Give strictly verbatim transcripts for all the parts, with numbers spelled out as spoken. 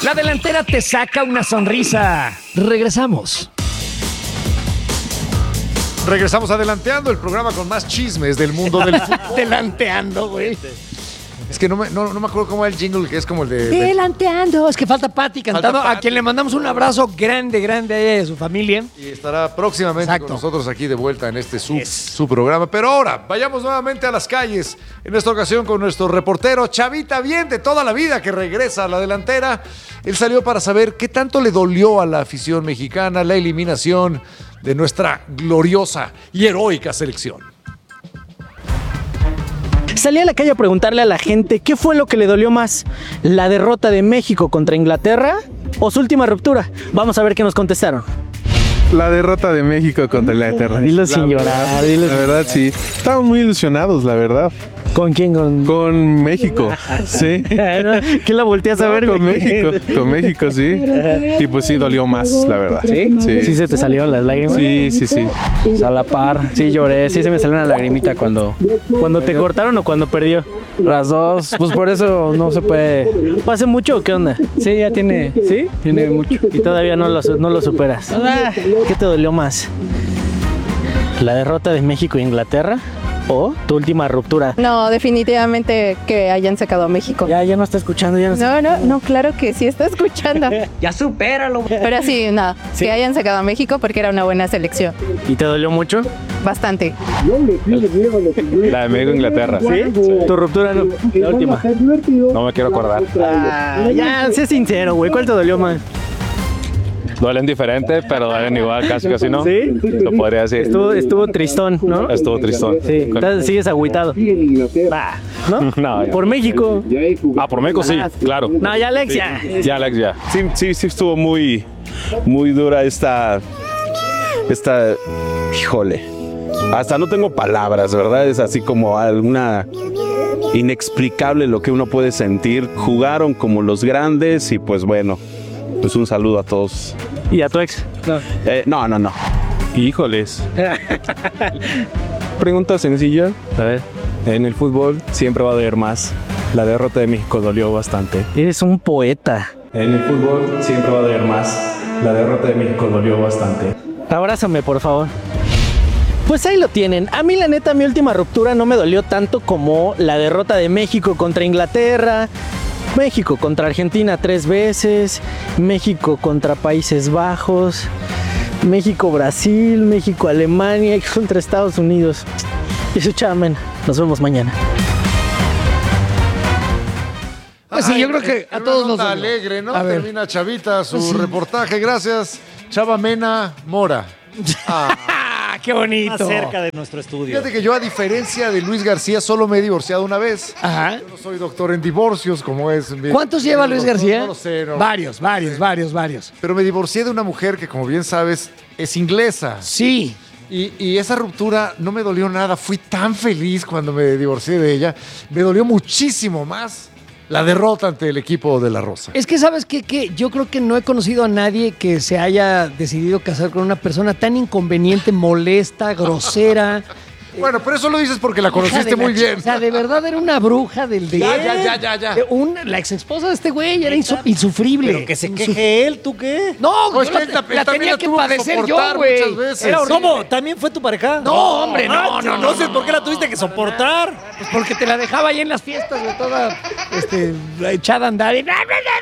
La delantera te saca una sonrisa. Regresamos. Regresamos adelanteando el programa con más chismes del mundo del fútbol. Delanteando, güey. Es que no me, no, no me acuerdo cómo era el jingle, que es como el de... Delanteando. Es que falta Pati cantando, Falta Pati. a quien le mandamos un abrazo grande, grande a ella y a su familia. Y estará próximamente Exacto. con nosotros aquí de vuelta en este su, Yes. su programa. Pero ahora, vayamos nuevamente a las calles. En esta ocasión con nuestro reportero Chavita Bien de toda la vida, que regresa a la delantera. Él salió para saber qué tanto le dolió a la afición mexicana la eliminación de nuestra gloriosa y heroica selección. Salí a la calle a preguntarle a la gente qué fue lo que le dolió más, la derrota de México contra Inglaterra o su última ruptura. Vamos a ver qué nos contestaron. La derrota de México contra Inglaterra. Dilo La sin verdad, llorar, dilo La sin- verdad, sí. Estamos muy ilusionados, la verdad. ¿Con quién? Con... Con México, sí. ¿Quién la volteas a ver? Con güey? México, con México, sí. Y pues sí, dolió más, la verdad. ¿Sí? Sí. Sí se te salieron las lágrimas. Sí, sí, sí. A la par, sí lloré, sí se me salió una lagrimita cuando, cuando te cortaron o cuando perdió. Las dos, pues por eso no se puede. ¿Hace mucho o qué onda? Sí, ya tiene, ¿sí? Tiene mucho. Y todavía no lo, su- no lo superas. Ah, ¿qué te dolió más? ¿La derrota de México e Inglaterra o tu última ruptura? No, definitivamente que hayan sacado a México. Ya, ya no está escuchando, ya no está. No, no, no, claro que sí está escuchando. Ya supéralo. Pero sí, no, Sí. que hayan sacado a México porque era una buena selección. ¿Y te dolió mucho? Bastante. La de México Inglaterra. ¿Sí? Tu ruptura no. La última. No me quiero acordar. Ah, ya, sé sincero, güey. ¿Cuál te dolió más? Duelen diferente, pero duelen igual, casi casi no. ¿Sí? Lo podría decir. Estuvo, estuvo tristón, ¿no? Estuvo tristón. Sí, estás- sigues agüitado. Va, ¿no? No, ya. Por México. Ah, por México sí, claro. No, ya Alex, ya. Ya, Alex, ya. Sí, sí, sí estuvo muy, muy dura esta, esta, híjole, hasta no tengo palabras, ¿verdad? Es así como alguna inexplicable lo que uno puede sentir. Jugaron como los grandes y pues bueno, pues un saludo a todos. ¿Y a tu ex? No. Eh, no, no, no. Híjoles. Pregunta sencilla. A ver. En el fútbol siempre va a doler más. La derrota de México dolió bastante. Eres un poeta. En el fútbol siempre va a doler más. La derrota de México dolió bastante. Abrázame, por favor. Pues ahí lo tienen. A mí, la neta, mi última ruptura no me dolió tanto como la derrota de México contra Inglaterra, México contra Argentina tres veces, México contra Países Bajos, México-Brasil, México-Alemania y contra Estados Unidos. Y eso, chamen. Nos vemos mañana. Pues sí, Ay, yo creo que a en todos una nos nota dolió. alegre, ¿no? A ver. Termina Chavita su reportaje. Gracias, Chava Mena Mora. Ah, ¡Ah, qué bonito! Cerca de nuestro estudio. fíjate que yo, a diferencia de Luis García, solo me he divorciado una vez. Ajá. Yo no soy doctor en divorcios, como es. mi- ¿Cuántos lleva mi Luis doctor, García? No lo sé, no. Varios, varios, varios, varios. Pero me divorcié de una mujer que, como bien sabes, es inglesa. Sí. Y, y esa ruptura no me dolió nada. Fui tan feliz cuando me divorcié de ella. Me dolió muchísimo más la derrota ante el equipo de La Rosa. Es que, ¿sabes qué? Que yo creo que no he conocido a nadie que se haya decidido casar con una persona tan inconveniente, molesta, grosera. Bueno, pero eso lo dices porque la Hija de conociste la muy ch- bien. O sea, de verdad era una bruja del de. Ya, ya, ya, ya, ya. Eh, un- la ex esposa de este güey era insu- insufrible. Pero que se queje él, ¿tú qué? No, No, es yo que la, él ta- él la también tenía la que tuvo que padecer yo, soportar güey. muchas veces. Era horrible. ¿Cómo? ¿También fue tu pareja? No, hombre, no, no, no, Entonces, no, ¿por qué la no, tuviste que soportar? Pues porque te la dejaba ahí en las fiestas de toda este, echada a andar. Y...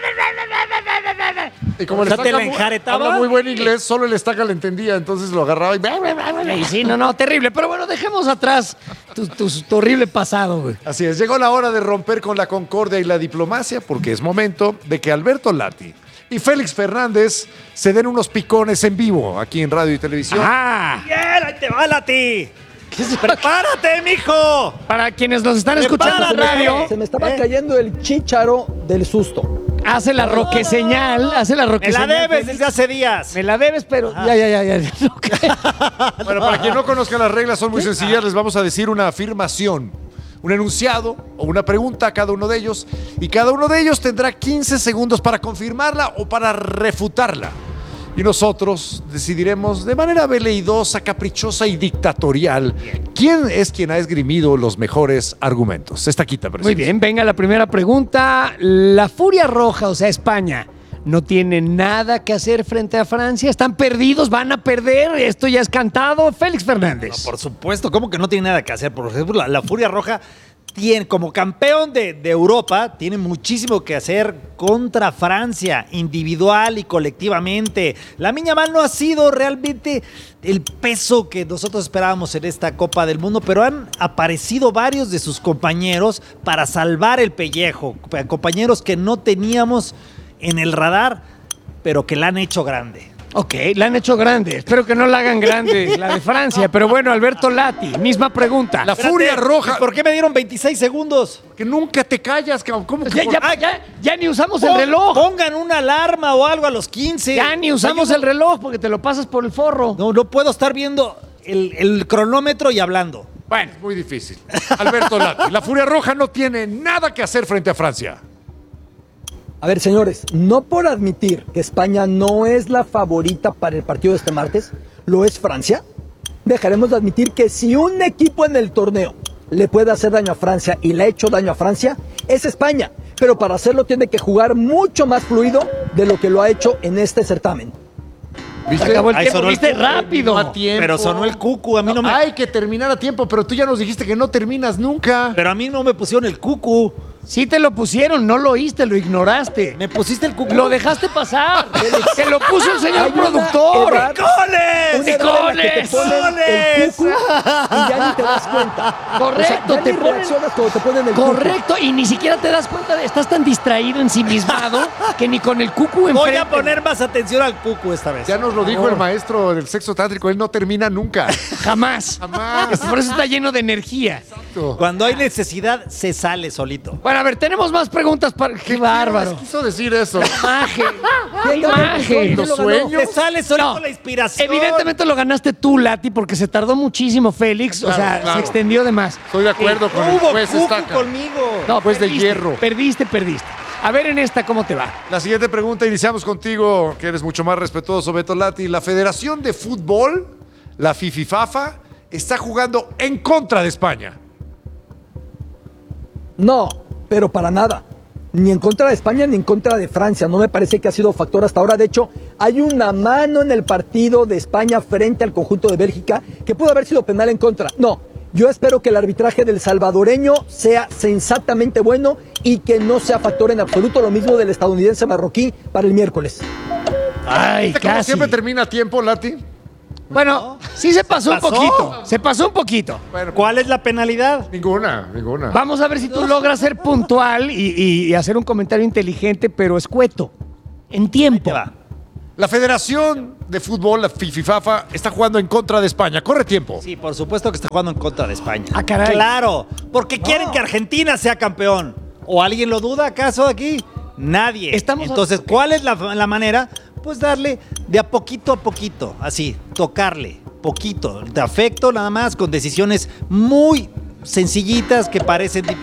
Y como O sea, el ¿te la estaca mu- enjaretaba? habla muy buen inglés, solo el estaca le entendía, entonces lo agarraba y... Y sí, no, no, terrible. Pero bueno, dejemos atrás tu, tu- tu horrible pasado, güey. Así es, llegó la hora de romper con la concordia y la diplomacia, porque es momento de que Alberto Lati y Félix Fernández se den unos picones en vivo aquí en Radio y Televisión. Ah, ¡Bien! ¡Ahí te va, Lati! ¡Prepárate, mijo! para quienes nos están escuchando en Prepárate. radio, Se me estaba cayendo el chícharo del susto. hace la roque señal, hace la roque ¡Me la señal. debes desde hace días! Me la debes, pero ya, ya, ya, ya. Bueno, para quien no conozca las reglas, son muy sencillas. Les vamos a decir una afirmación, un enunciado o una pregunta a cada uno de ellos. Y cada uno de ellos tendrá quince segundos para confirmarla o para refutarla. Y nosotros decidiremos de manera veleidosa, caprichosa y dictatorial quién es quien ha esgrimido los mejores argumentos. Esta quita, Muy bien, venga la primera pregunta. La Furia Roja, o sea, España, no tienen nada que hacer frente a Francia. Están perdidos, van a perder. Esto ya es cantado. Félix Fernández. No, por supuesto, ¿cómo que no tiene nada que hacer? Por ejemplo, la, la Furia Roja tiene, como campeón de, de Europa, tiene muchísimo que hacer contra Francia, individual y colectivamente. Lamine Yamal no ha sido realmente el peso que nosotros esperábamos en esta Copa del Mundo, pero han aparecido varios de sus compañeros para salvar el pellejo. Compañeros que no teníamos en el radar, pero que la han hecho grande. Ok, la han hecho grande. Espero que no la hagan grande, la de Francia. Pero bueno, Alberto Lati, misma pregunta. La Furia Roja. ¿Por qué me dieron veintiséis segundos? Que nunca te callas, cabrón. ¿Cómo que Ya, por- ya, Ah, ya, ya ni usamos Pon- el reloj. Pongan una alarma o algo a los quince. Ya ni usamos el reloj porque te lo pasas por el forro. No, no puedo estar viendo el, el cronómetro y hablando. Bueno, muy difícil. Alberto Lati, la Furia Roja no tiene nada que hacer frente a Francia. A ver, señores, no por admitir que España no es la favorita para el partido de este martes, lo es Francia, dejaremos de admitir que si un equipo en el torneo le puede hacer daño a Francia y le ha hecho daño a Francia, es España. Pero para hacerlo tiene que jugar mucho más fluido de lo que lo ha hecho en este certamen. ¿Viste? Se acabó el Ahí tiempo, sonó el viste cucu, rápido. a tiempo. Pero sonó el cucu, a mí no me... Hay que terminar a tiempo, pero tú ya nos dijiste que no terminas nunca. Pero a mí no me pusieron el cucu. Sí te lo pusieron, no lo oíste, lo ignoraste. Me pusiste el cucu. Lo dejaste pasar. Se lo puso el señor Hay una productor. edad- ¡Goles! Una edad en la que te ¡Goles! ponen el cucu y ya ni te das cuenta. Correcto, O sea, ya te ni ponen- reaccionas cuando te ponen el cucu. Correcto, y ni siquiera te das cuenta, de, estás tan distraído, ensimismado, que ni con el cucu enfrente. Voy a poner más atención al cucu esta vez. Ya nos lo dijo el maestro del sexo tántrico, él no termina nunca. Jamás. Jamás. Por eso está lleno de energía. Cuando hay necesidad, se sale solito. Bueno, a ver, tenemos más preguntas para... ¡Qué bárbaro! Quiso decir eso. ¡Maje! ¿Quién ¡Qué ganó? maje! ¿Quién Los lo ganó? sueños. Se sale solito No. la inspiración. Evidentemente lo ganaste tú, Lati, porque se tardó muchísimo Félix. o Claro, sea, claro. se extendió de más. Estoy de acuerdo con No el hubo juez cucu Estaca. conmigo. No, Juez de perdiste, hierro. Perdiste, perdiste. A ver en esta, ¿cómo te va? La siguiente pregunta, iniciamos contigo, que eres mucho más respetuoso, Beto Lati. La Federación de Fútbol, la FIFIFAFA, está jugando en contra de España. No, pero para nada. Ni en contra de España ni en contra de Francia. No me parece que ha sido factor hasta ahora. De hecho, hay una mano en el partido de España frente al conjunto de Bélgica que pudo haber sido penal en contra. No, yo espero que el arbitraje del salvadoreño sea sensatamente bueno y que no sea factor en absoluto. Lo mismo del estadounidense marroquí para el miércoles. Ay, Como casi. siempre termina a tiempo, Lati. Bueno, sí se pasó, ¿Pasó? un poquito. Se pasó un poquito. Bueno, ¿Cuál es la penalidad? ninguna, ninguna. Vamos a ver si tú logras ser puntual y, y- y hacer un comentario inteligente, pero escueto. En tiempo. Te va. La Federación de Fútbol, la FIFIFAFA, está jugando en contra de España. Corre tiempo. Sí, por supuesto que está jugando en contra de España. Ah, caray. Claro, porque quieren que Argentina sea campeón. ¿O alguien lo duda acaso aquí? Nadie. Estamos- Entonces, ¿cuál es la, la manera? Pues darle de a poquito a poquito, así, tocarle, poquito, de afecto nada más, con decisiones muy sencillitas que parecen... di-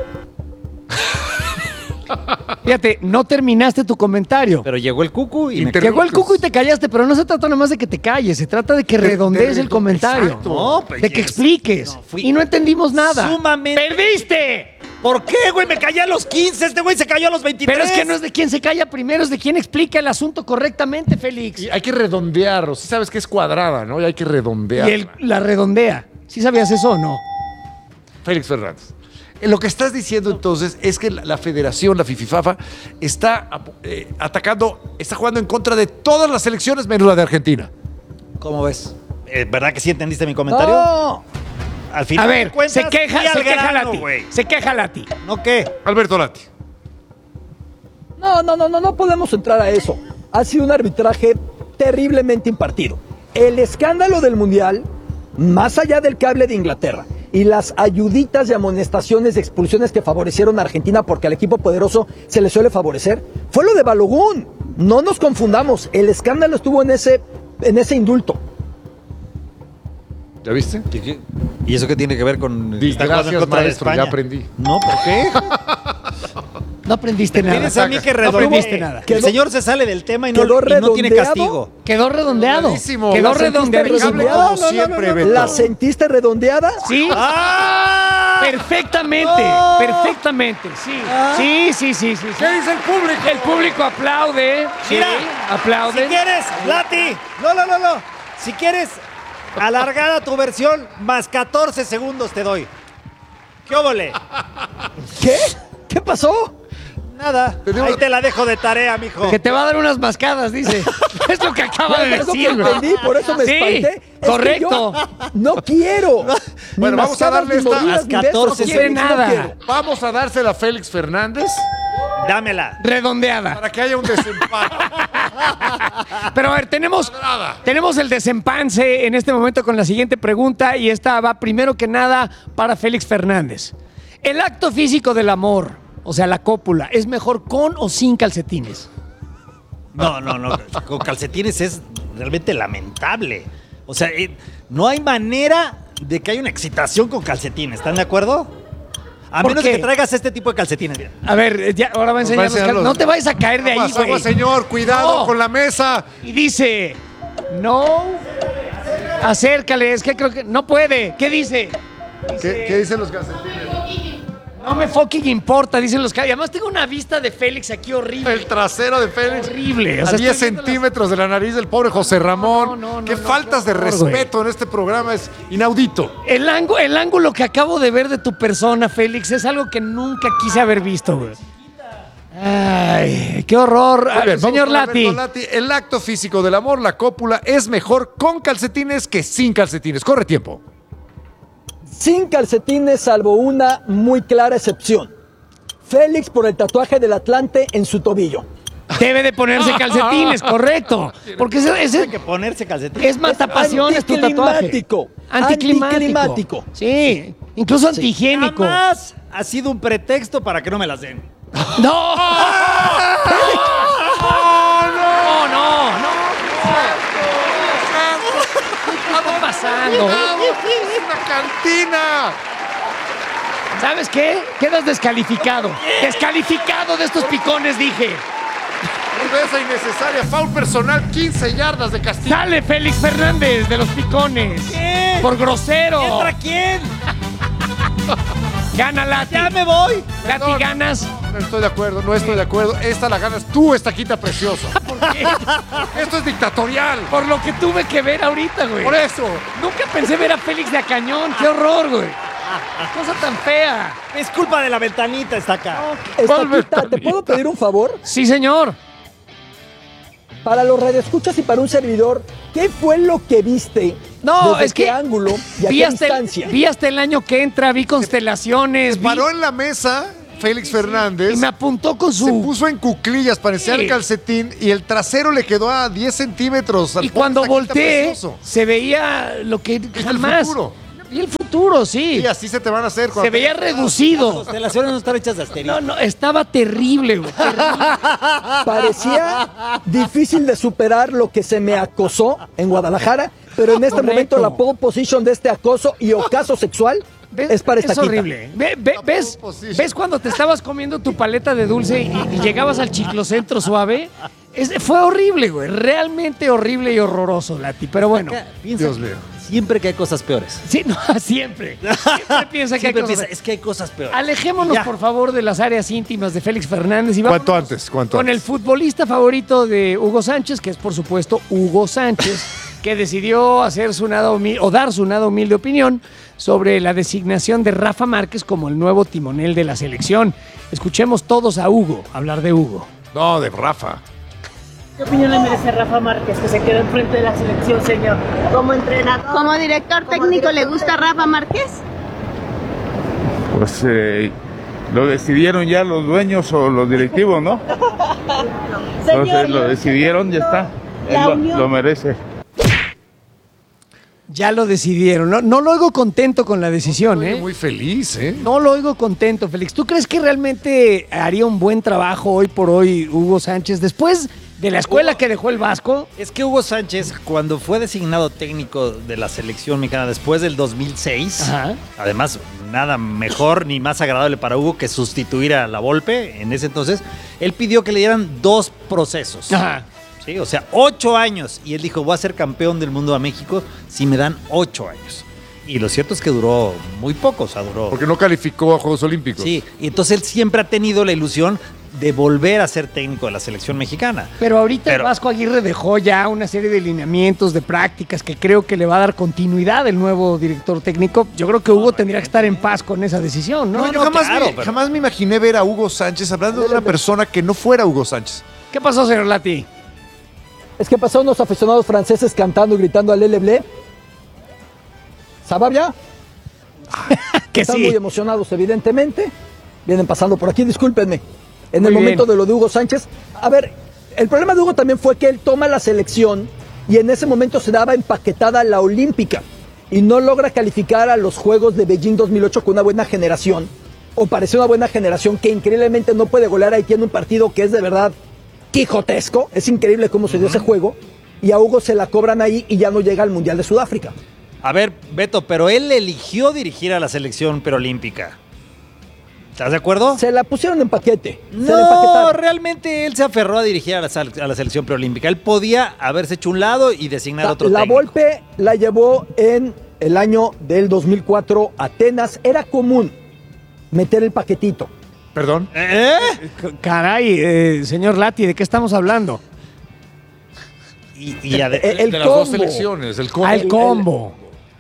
Fíjate, no terminaste tu comentario. Pero llegó el cucu y me... Inter- Llegó el cucu y te callaste, pero no se trata nada más de que te calles, se trata de que De- redondees de- el comentario. Exacto. No, pues, de que yes. expliques. No, fui- Y no entendimos nada. Sumamente- ¡Perdiste! ¿Por qué, güey? Me callé a los quince, este güey se cayó a los veintitrés. Pero es que no es de quien se calla primero, es de quien explica el asunto correctamente, Félix. Y hay que redondearlo. Sí sabes que es cuadrada, ¿no? Y hay que redondearla. Y él la redondea. ¿Sí sabías eso o no? Félix Fernández. Eh, Lo que estás diciendo entonces es que la, la federación, la FIFIFAFA, está ap- eh, atacando, está jugando en contra de todas las selecciones menos la de Argentina. ¿Cómo ves? Eh, ¿Verdad que sí entendiste mi comentario? No, Al final A de ver, cuentas, se queja, fui al se queja grano, Lati. güey. Se queja Lati. ¿No qué? Alberto Lati. no, no, no, no, no podemos entrar a eso. Ha sido un arbitraje terriblemente impartido. El escándalo del Mundial, más allá del cable de Inglaterra y las ayuditas de amonestaciones de expulsiones que favorecieron a Argentina porque al equipo poderoso se le suele favorecer, fue lo de Balogun. No nos confundamos, el escándalo estuvo en ese, en ese indulto. ¿Ya viste? ¿Y eso qué tiene que ver con Di, estar jugando en gracias, contra de maestro, España? ya aprendí. No, ¿por qué? No aprendiste nada. Tienes a mí que No redondear. aprendiste nada. Que el señor se sale del tema y no, quedó y no tiene redondeado. castigo. Quedó redondeado. Buenísimo. Quedó La sentiste redondeadísimo. redondeada. Como siempre, Beto. ¿La sentiste redondeada? Sí. ¡Ah! Perfectamente, ¡No! perfectamente, sí. ¿Ah? Sí, sí, sí, sí, sí. ¿Qué dice el público? El público aplaude. Sí, Mira, aplaude. Si quieres, Lati. No, no, no, no. Si quieres, alargada tu versión, más catorce segundos te doy. ¿Qué óvole? ¿Qué? ¿Qué pasó? Nada. Tenemos- Ahí te la dejo de tarea, mijo. Que te va a dar unas mascadas, dice. Es lo que acaba de Es algo que decir, güey. entendí, por eso me Sí, espanté. Es que correcto. yo no quiero. Ni Bueno, vamos a mascadas, darle ni esta- mordidas, Las ni besos, catorce ni quiere besos, nada. no quiero. Vamos a dársela a Félix Fernández Dámela. Redondeada. para que haya un desempate. Pero a ver, tenemos, Cuadrada. tenemos el desempance en este momento con la siguiente pregunta y esta va primero que nada para Félix Fernández. El acto físico del amor, o sea, la cópula, ¿es mejor con o sin calcetines? No, no, no. Con calcetines es realmente lamentable. O sea, eh, no hay manera de que haya una excitación con calcetines. ¿Están de acuerdo? A ¿Por menos qué? que traigas este tipo de calcetines. Mira. A ver, ya, ahora va a enseñar va a los enseñar cal- los- No te vayas a caer de ahí, Aguas, aguas, güey. señor, cuidado No. con la mesa. Y dice, no, acércale, es que creo que no puede. ¿Qué dice? ¿Qué, qué dicen los calcetines? No me fucking importa, dicen los caballos. Además tengo una vista de Félix aquí horrible. El trasero de Félix. Horrible. O A sea, diez estoy viendo centímetros de la nariz del pobre José Ramón. No, no, no, Qué no, faltas qué de horror, güey. respeto en este programa es inaudito. El, ángulo, el ángulo que acabo de ver de tu persona, Félix, es algo que nunca quise haber visto, güey. Ay, qué horror. Muy bien, Señor vamos con Lati. Alberto Lati. El acto físico del amor, la cópula, es mejor con calcetines que sin calcetines. Corre tiempo. Sin calcetines, salvo una muy clara excepción. Félix por el tatuaje del Atlante en su tobillo. Debe de ponerse calcetines, correcto. Porque ese, ese Hay que ponerse calcetines. es matapasiones tu tatuaje. Anticlimático. Anticlimático. Anticlimático. Sí, incluso antihigiénico. Jamás ha sido un pretexto para que no me las den. ¡No! ¡No, no, no! ¿Qué está pasando? ¡Es una cantina! ¿Sabes qué? Quedas descalificado. Descalificado de estos picones, dije. Rudeza innecesaria, foul personal, quince yardas de castigo. Sale Félix Fernández de los picones. ¿Qué? Por grosero. ¿Contra quién? Gana Lati. ¡Ya me voy! Lati, Perdón. ganas. No estoy de acuerdo, no estoy de acuerdo. Esta la ganas tú, esta quita preciosa. ¿Por qué? Esto es dictatorial. Por lo que tuve que ver ahorita, güey. Por eso. Nunca pensé ver a Félix de a cañón. ¡Qué horror, güey! Cosa tan fea. Es culpa de la ventanita, está acá. Estaquita, ¿te puedo pedir un favor? Sí, señor. Para los radioescuchas y para un servidor, ¿qué fue lo que viste? No, ¿Desde es qué que ángulo y a vi qué hasta, el, distancia? vi hasta el año que entra, vi constelaciones, vi- Paró en la mesa Félix Fernández. y me apuntó con Se su... puso en cuclillas, parecía Sí. el calcetín y el trasero le quedó a diez centímetros. al Y pobre cuando taquita volteé, precioso. se veía lo que el jamás... futuro. Y el futuro, sí. Y así se te van a hacer. cuando Se veía te- Las reducido. constelaciones no están hechas de asterisco. No, no, estaba terrible, güey. terrible. Parecía difícil de superar lo que se me acosó en Guadalajara, pero en este Correcto. momento la pole position de este acoso y ocaso sexual ¿Ves? es para esta Es horrible. Ve- ve- La ¿ves, pole position. ¿Ves cuando te estabas comiendo tu paleta de dulce y, y llegabas al chiclocentro suave? Es- fue horrible, güey. Realmente horrible y horroroso, Lati. Pero bueno. Piensa Dios mío. siempre que hay cosas peores. Sí, no, siempre. Siempre piensa que hay Siempre cosas- piensa, es que hay cosas peores. Alejémonos, Ya. por favor, de las áreas íntimas de Félix Fernández y vamos Cuanto antes, cuanto con antes. el futbolista favorito de Hugo Sánchez, que es por supuesto Hugo Sánchez, que decidió hacer su nada humilde, o dar su nada humilde opinión sobre la designación de Rafa Márquez como el nuevo timonel de la selección. Escuchemos todos a Hugo hablar de Hugo. No, de Rafa. ¿Qué opinión le merece Rafa Márquez que se quedó enfrente de la selección, señor? Como entrenador. ¿Como director técnico le gusta Rafa Márquez? Pues eh, lo decidieron ya los dueños o los directivos, ¿no? Entonces lo decidieron, ya está. Él lo, lo merece. Ya lo decidieron. No, no lo oigo contento con la decisión, Oye, ¿eh? muy feliz, ¿eh? No lo oigo contento, Félix. ¿Tú crees que realmente haría un buen trabajo hoy por hoy Hugo Sánchez después de la escuela que dejó el Vasco? Es que Hugo Sánchez, cuando fue designado técnico de la selección mexicana después del dos mil seis, Ajá. además, nada mejor ni más agradable para Hugo que sustituir a la Volpe en ese entonces, él pidió que le dieran dos procesos. Ajá. Sí, o sea, ocho años. Y él dijo, voy a ser campeón del mundo a México si me dan ocho años. Y lo cierto es que duró muy poco, o sea, duró. Porque no calificó a Juegos Olímpicos. Sí, y entonces él siempre ha tenido la ilusión de volver a ser técnico de la selección mexicana. Pero ahorita Pero- el Vasco Aguirre dejó ya una serie de lineamientos, de prácticas que creo que le va a dar continuidad el nuevo director técnico. Yo creo que Hugo tendría que estar en paz con esa decisión, ¿no? No, yo jamás, claro, me, pero- jamás me imaginé ver a Hugo Sánchez hablando de una persona que no fuera Hugo Sánchez. ¿Qué pasó, señor Lati? Es que pasaron unos aficionados franceses cantando y gritando al Lele Blé. ¿Sababia? Que Están sí. muy emocionados, evidentemente. Vienen pasando por aquí, discúlpenme. En Muy el momento bien. de lo de Hugo Sánchez. A ver, el problema de Hugo también fue que él toma la selección y en ese momento se daba empaquetada la olímpica y no logra calificar a los Juegos de Beijing dos mil ocho con una buena generación. O pareció una buena generación que increíblemente no puede golear a Haití en un partido que es de verdad quijotesco. Es increíble cómo se dio ese juego. Y a Hugo se la cobran ahí y ya no llega al Mundial de Sudáfrica. A ver, Beto, pero él eligió dirigir a la selección preolímpica. ¿Estás de acuerdo? Se la pusieron en paquete. Se la No, empaquetaron. realmente él se aferró a dirigir a la, sal- a la selección preolímpica. Él podía haberse hecho un lado y designar La, otro la técnico. Volpe la llevó en el año del dos mil cuatro a Atenas. Era común meter el paquetito. ¿Perdón? ¿Eh? Caray, eh, señor Lati, ¿de qué estamos hablando? Y, y ade- El, el de las dos combo. selecciones, el combo. Ah, el combo.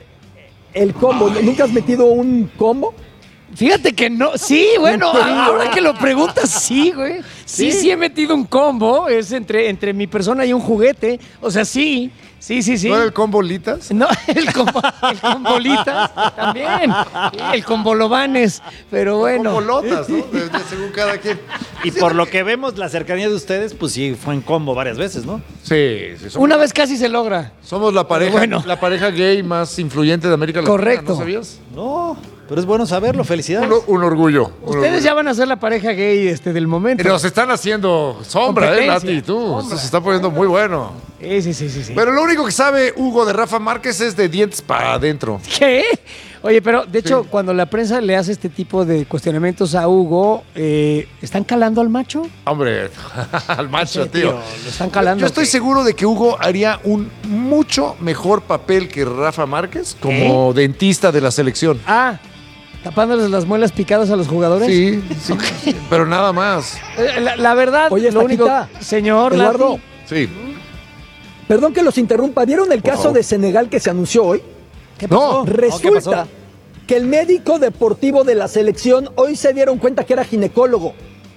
El combo. ¿Nunca has metido un combo? Fíjate que no, sí, bueno, ahora que lo preguntas, sí, güey. Sí, sí, he metido un combo, es entre, entre mi persona y un juguete. O sea, sí, sí, sí, sí. ¿No era el combo Litas? No, el combo, el combolitas también. Sí, el combolobanes, pero bueno. Combolotas, ¿no? De- de- según cada quien. y por lo que vemos, la cercanía de ustedes, pues sí, fue en combo varias veces, ¿no? Sí, sí. Somos, Una vez casi se logra. somos la pareja, Bueno. la pareja gay más influyente de América Latina. Correcto. ¿No sabías? No, pero es bueno saberlo, felicidades. Un, un orgullo. un Ustedes orgullo. ya van a ser la pareja gay este, del momento. Nos están haciendo sombra, ¿eh, Competencia. Lati? Tú. Sombra. Esto se está poniendo muy bueno. Sí, sí, sí, sí, sí. Pero lo único que sabe Hugo de Rafa Márquez es de dientes para adentro. ¿Qué? Oye, pero de hecho, Sí. cuando la prensa le hace este tipo de cuestionamientos a Hugo, eh, ¿están calando al macho? Hombre, al macho, Sí, tío. tío, lo están calando, Yo estoy ¿qué? seguro de que Hugo haría un mucho mejor papel que Rafa Márquez como dentista de la selección. Ah, tapándoles las muelas picadas a los jugadores. Sí, sí, sí, pero nada más. Eh, La, la verdad, Oye, lo único, Estaquita, señor Eduardo, Lati, Sí. Perdón que los interrumpa. ¿Vieron el Por caso favor. de Senegal que se anunció hoy? ¿qué No. pasó? Resulta ¿qué pasó? que el médico deportivo de la selección hoy se dieron cuenta que era ginecólogo.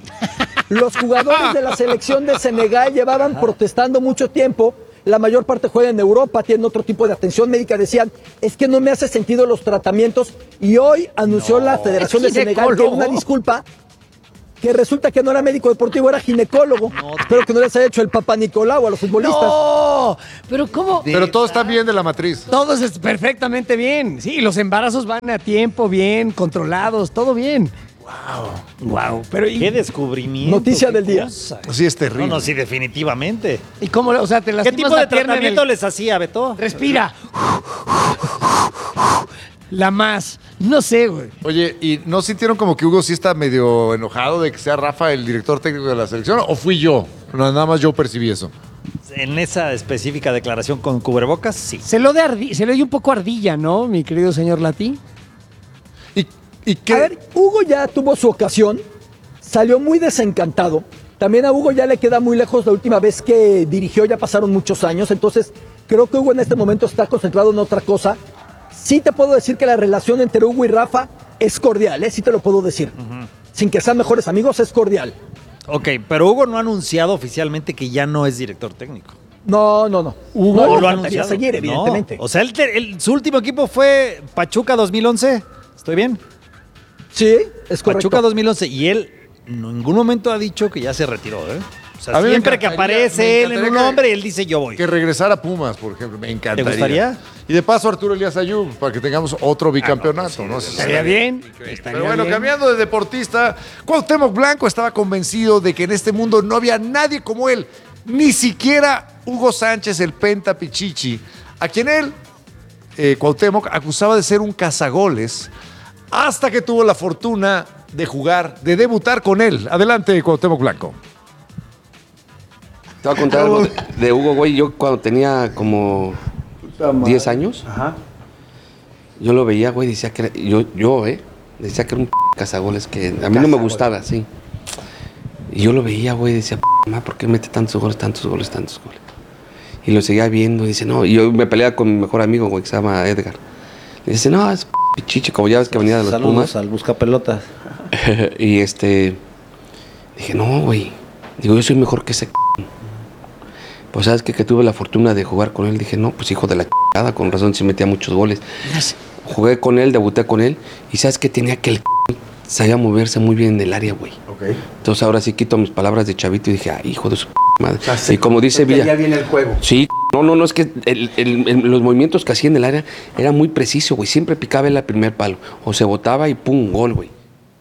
Los jugadores de la selección de Senegal llevaban protestando mucho tiempo. La mayor parte juega en Europa, tienen otro tipo de atención médica. Decían, es que no me hace sentido los tratamientos. Y hoy anunció la Federación de ¿es Senegal que ginecólogo? una disculpa, que resulta que no era médico deportivo, era ginecólogo. Espero que no les haya hecho el Papa Nicolau a los futbolistas. No, pero ¿cómo? Pero todo está bien de la matriz. Todo es perfectamente bien. Sí, los embarazos van a tiempo, bien, controlados, todo bien. Wow. Wow. Pero ¿y, ¿Qué descubrimiento? Noticia qué del día. cosa. Sí, es terrible. No, no, sí, definitivamente. ¿y cómo? O sea, te ¿Qué lastimas tipo de la pierna en el- tratamiento les hacía, Beto? Respira. La más. No sé, güey. Oye, ¿y no sintieron como que Hugo sí está medio enojado de que sea Rafa el director técnico de la selección? ¿O fui yo? No, nada más yo percibí eso. En esa específica declaración con cubrebocas, sí. Se lo de ardi- se le dio un poco ardilla, ¿no, mi querido señor Lati? ¿Y, y qué? A ver, Hugo ya tuvo su ocasión, salió muy desencantado. También a Hugo ya le queda muy lejos la última vez que dirigió, ya pasaron muchos años, entonces creo que Hugo en este momento está concentrado en otra cosa. Sí te puedo decir que la relación entre Hugo y Rafa es cordial, ¿eh? Sí te lo puedo decir. Sin que sean mejores amigos, es cordial. Ok, pero Hugo no ha anunciado oficialmente que ya no es director técnico. No, no, no. Hugo no, lo ha le anunciado. seguir, No. evidentemente. O sea, él te- él- su último equipo fue Pachuca dos mil once. ¿Estoy bien? Sí, es correcto. Pachuca dos mil once. Y él en ningún momento ha dicho que ya se retiró, ¿eh? O sea, A mí me siempre que encantaría- aparece me él en un encantaría que- nombre, él dice yo voy. Que regresara a Pumas, por ejemplo. Me encantaría. ¿Te gustaría? Y de paso Arturo Elías Ayub, para que tengamos otro bicampeonato. ¿no? Estaría bien. Pero Estaría bueno, bien. cambiando de deportista, Cuauhtémoc Blanco estaba convencido de que en este mundo no había nadie como él, ni siquiera Hugo Sánchez, el Penta Pichichi, a quien él, eh, Cuauhtémoc, acusaba de ser un cazagoles, hasta que tuvo la fortuna de jugar, de debutar con él. Adelante, Cuauhtémoc Blanco. Te voy a contar algo de, de Hugo, güey. Yo cuando tenía como diez años, yo lo veía, güey, decía que era, yo, yo, eh, decía que era un p cazagoles que a mí no me gustaba, sí. Y yo lo veía, güey, decía, mamá, ¿por qué mete tantos goles, tantos goles, tantos goles? Y lo seguía viendo y dice, no, y yo me peleaba con mi mejor amigo, güey, que se llama Edgar. Y dice, no, es pichiche, como ya ves que venía de los Saludos Pumas. al buscapelotas. Y este, dije, no, güey, digo, yo soy mejor que ese c***. Pues sabes que, que tuve la fortuna de jugar con él, dije, no, pues hijo de la c***ada, con razón sí metía muchos goles. Jugué con él, debuté con él, y sabes que tenía que el c***, sabía moverse muy bien en el área, güey. Okay. Entonces ahora sí quito mis palabras de chavito y dije, ay, hijo de su p madre. O sea, y como dice Villa. Ya viene el juego. Sí, no, no, no, es que el, el, el, los movimientos que hacía en el área era muy preciso, güey. Siempre picaba en el primer palo. O se botaba y pum, gol, güey.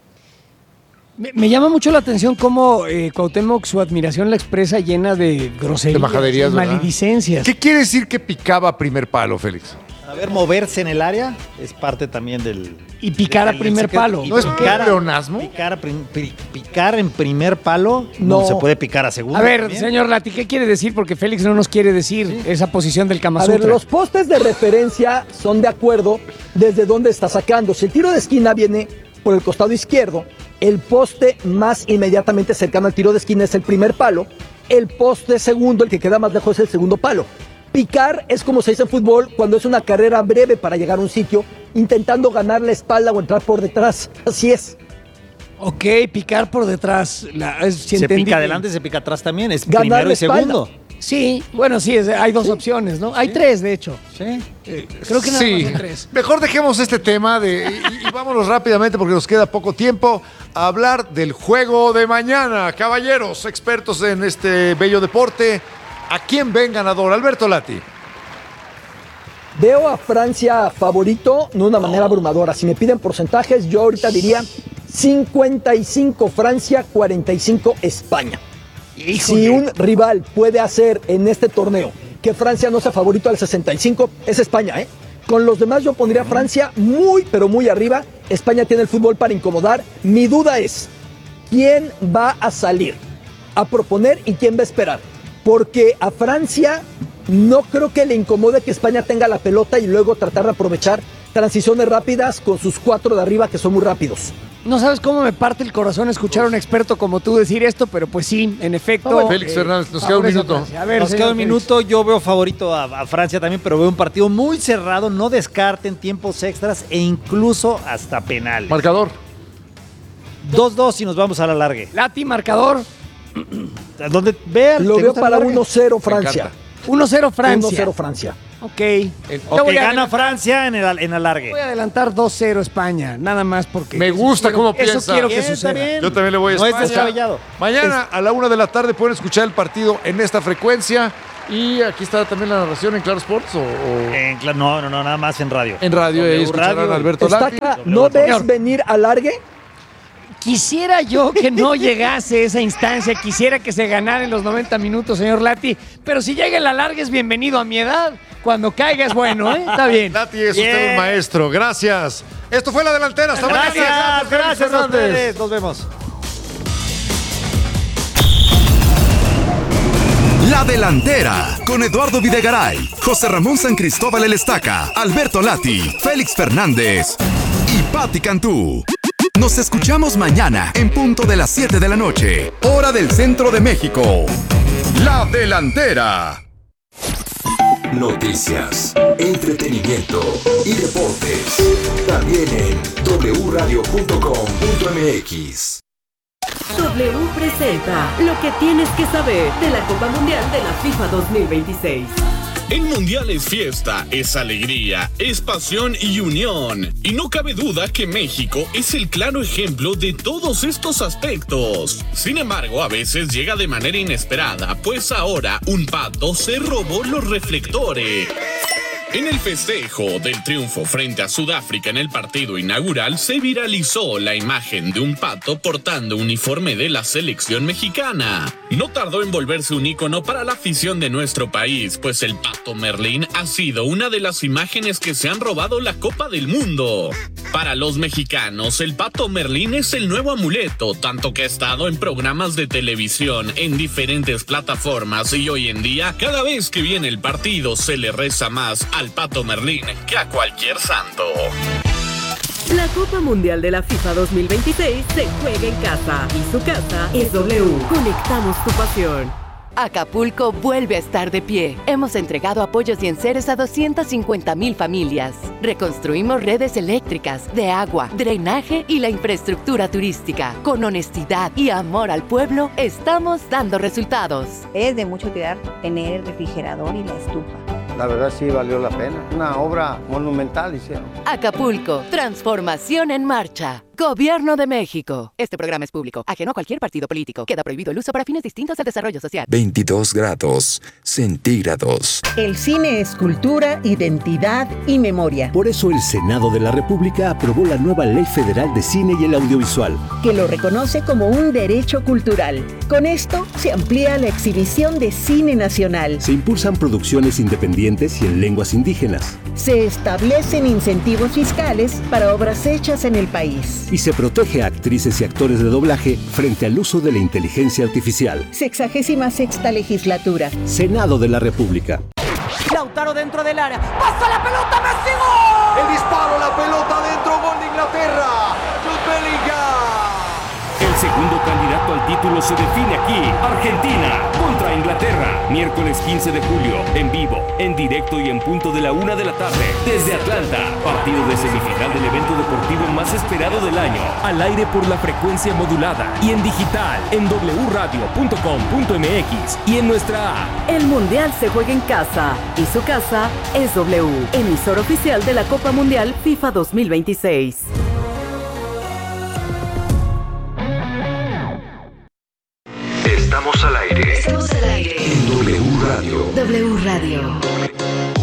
Me, me llama mucho la atención cómo eh, Cuauhtémoc su admiración la expresa llena de groserías, De majaderías, ¿verdad? maledicencias. ¿Qué quiere decir que picaba primer palo, Félix? Saber moverse en el área es parte también del... Y picar a del- primer del- palo. y ¿No es picar a- pleonasmo? Picar, a prim- pi- picar en primer palo no. No. se puede picar a segundo. A ver, también. señor Lati, ¿qué quiere decir? Porque Félix no nos quiere decir esa posición del Kama A ver, Sutra. los postes de referencia son de acuerdo desde dónde está sacando. Si el tiro de esquina viene por el costado izquierdo, el poste más inmediatamente cercano al tiro de esquina es el primer palo, el poste segundo, el que queda más lejos, es el segundo palo. Picar es como se dice en fútbol cuando es una carrera breve para llegar a un sitio, intentando ganar la espalda o entrar por detrás. Así es. Ok, picar por detrás. La, es, si Se entendí pica bien. adelante, se pica atrás también. Es Ganar primero la y espalda. segundo. Sí, bueno, sí, es- hay dos opciones, ¿no? Hay tres, de hecho. Sí. Eh, creo que nada Sí, más hay tres. mejor dejemos este tema de, y, y vámonos rápidamente porque nos queda poco tiempo a hablar del juego de mañana. Caballeros, expertos en este bello deporte, ¿a quién ven ganador? Alberto Lati. Veo a Francia favorito de una manera abrumadora. Si me piden porcentajes, yo ahorita diría cincuenta y cinco Francia, cuarenta y cinco España. Híjole. Si un rival puede hacer en este torneo que Francia no sea favorito al sesenta y cinco, es España, ¿eh? Con los demás yo pondría a Francia muy, pero muy arriba. España tiene el fútbol para incomodar. Mi duda es, ¿quién va a salir a proponer y quién va a esperar? Porque a Francia no creo que le incomode que España tenga la pelota y luego tratar de aprovechar transiciones rápidas con sus cuatro de arriba que son muy rápidos. No sabes cómo me parte el corazón escuchar a un experto como tú decir esto, pero pues sí, en efecto. Ah, bueno. Félix Fernández, nos queda un favorece a minuto. Francia. A ver, Nos señor queda un Félix. minuto. Yo veo favorito a, a Francia también, pero veo un partido muy cerrado. No descarten tiempos extras e incluso hasta penales. Marcador. dos dos y nos vamos a la largue. Lati, marcador. Donde vean. Lo ¿te veo gusta la para larga? uno cero Me Francia. encanta. uno cero Francia. uno cero Francia. Ok. El- Yo Ok, voy a gana adelantar- Francia en el, en el alargue. Voy a adelantar dos cero España, nada más porque... Me eso gusta quiero- cómo Eso piensa. quiero que Bien, suceda. está bien. Yo también le voy a No es España. descabellado. Mañana a la una de la tarde pueden escuchar el partido en esta frecuencia. Y aquí está también la narración en Claro Sports o, o En cla- no, no, no, nada más en radio. en radio. W Ahí escucharán Radio. a Alberto Está Lati. acá, ¿no ves Señor. venir a largue? Quisiera yo que no llegase esa instancia, quisiera que se ganara en los noventa minutos, señor Lati, pero si llega en la larga es bienvenido a mi edad, cuando caiga es bueno, ¿eh? Está bien. Lati es Bien. usted un maestro. Gracias. Esto fue La Delantera. Hasta mañana. Gracias, gracias a Fernández. ustedes. Nos vemos. La Delantera, con Eduardo Videgaray, José Ramón San Cristóbal El Estaca, Alberto Lati, Félix Fernández y Patti Cantú. Nos escuchamos mañana en punto de las siete de la noche, hora del centro de México. La Delantera. Noticias, entretenimiento y deportes. También en doble u radio punto com punto m x. W presenta lo que tienes que saber de la Copa Mundial de la FIFA dos mil veintiséis. El Mundial es fiesta, es alegría, es pasión y unión. Y no cabe duda que México es el claro ejemplo de todos estos aspectos. Sin embargo, a veces llega de manera inesperada, pues ahora un pato se robó los reflectores. En el festejo del triunfo frente a Sudáfrica en el partido inaugural, se viralizó la imagen de un pato portando uniforme de la selección mexicana. No tardó en volverse un ícono para la afición de nuestro país, pues el pato Merlín ha sido una de las imágenes que se han robado la Copa del Mundo. Para los mexicanos, el pato Merlín es el nuevo amuleto, tanto que ha estado en programas de televisión, en diferentes plataformas, y hoy en día, cada vez que viene el partido, se le reza más al Pato Merlín que a cualquier santo. La Copa Mundial de la FIFA dos mil veintiséis se juega en casa y su casa es W. Conectamos tu pasión. Acapulco vuelve a estar de pie. Hemos entregado apoyos y enseres a doscientas cincuenta mil familias. Reconstruimos redes eléctricas, de agua, drenaje y la infraestructura turística. Con honestidad y amor al pueblo, estamos dando resultados. Es de mucho cuidar tener el refrigerador y la estufa. La verdad sí valió la pena. Una obra monumental hicieron. Acapulco, transformación en marcha. Gobierno de México. Este programa es público, ajeno a cualquier partido político. Queda prohibido el uso para fines distintos del desarrollo social. veintidós grados centígrados. El cine es cultura, identidad y memoria. Por eso el Senado de la República aprobó la nueva Ley Federal de Cine y el Audiovisual, que lo reconoce como un derecho cultural. Con esto se amplía la exhibición de cine nacional. Se impulsan producciones independientes y en lenguas indígenas. Se establecen incentivos fiscales para obras hechas en el país. Y se protege a actrices y actores de doblaje frente al uso de la inteligencia artificial. Sexagésima sexta legislatura. Senado de la República. Lautaro dentro del área. ¡Pasa la pelota, Messi! ¡Gol! El disparo, la pelota dentro, gol de Inglaterra. Jude Bellingham. El segundo candidato al título se define aquí. Argentina contra Inglaterra. Miércoles quince de julio, en vivo, en directo y en punto de la una de la tarde. Desde Atlanta, partido de semifinal del evento deportivo más esperado del año. Al aire por la frecuencia modulada y en digital, en doble u radio punto com punto m x y en nuestra app. El Mundial se juega en casa y su casa es W. Emisor oficial de la Copa Mundial FIFA dos mil veintiséis. Estamos al aire. Estamos al aire. En W Radio. W Radio.